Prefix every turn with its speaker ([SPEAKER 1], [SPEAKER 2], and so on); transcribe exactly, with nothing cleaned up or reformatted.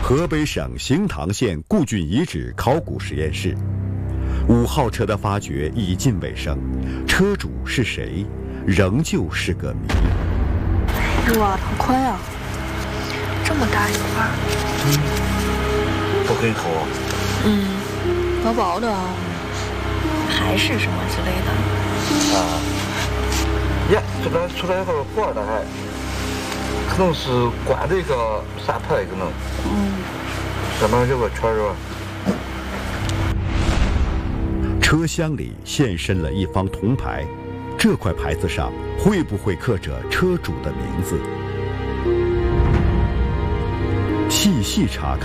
[SPEAKER 1] 河北省兴塘县固浚遗址考古实验室，五号车的发掘已近尾声，车主是谁，仍旧是个谜。
[SPEAKER 2] 哇，好宽啊！这么大一块。
[SPEAKER 3] 嗯，不很厚。
[SPEAKER 2] 嗯，薄薄的啊，还是什么之类的。
[SPEAKER 3] 啊，呀，出来出来以后薄的还。可能是关的一个啥牌可能，
[SPEAKER 2] 嗯，
[SPEAKER 3] 上面有个圈儿吧。
[SPEAKER 1] 车厢里现身了一方铜牌，这块牌子上会不会刻着车主的名字？细细查看。